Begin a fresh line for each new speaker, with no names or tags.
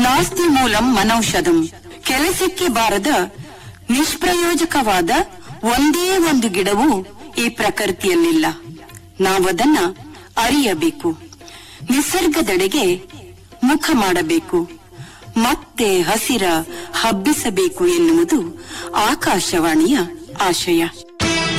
ನಾಸ್ತಿ ಮೂಲಂ ಮನೌಷಧಂ. ಕೆಲಸಕ್ಕೆ ಬಾರದ ನಿಷ್ಪ್ರಯೋಜಕವಾದ ಒಂದೇ ಒಂದು ಗಿಡವೂ ಈ ಪ್ರಕೃತಿಯಲ್ಲಿಲ್ಲ. ನಾವದನ್ನ ಅರಿಯಬೇಕು, ನಿಸರ್ಗದೆಡೆಗೆ ಮುಖ ಮಾಡಬೇಕು, ಮತ್ತೆ ಹಸಿರ ಹಬ್ಬಿಸಬೇಕು ಎನ್ನುವುದು ಆಕಾಶವಾಣಿಯ ಆಶಯ.